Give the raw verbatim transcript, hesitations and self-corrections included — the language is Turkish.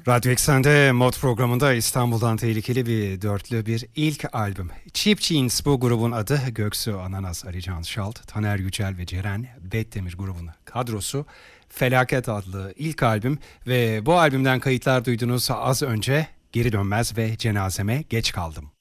Radyo Eksen'de Mod programında İstanbul'dan tehlikeli bir dörtlü bir ilk albüm. Cheap Jeans bu grubun adı. Göksu Ananas, Alican Şalt, Taner Yücel ve Ceren Betdemir grubun kadrosu. Felaket adlı ilk albüm ve bu albümden kayıtlar duydunuz az önce. Geri Dönmez ve Cenazeme Geç Kaldım.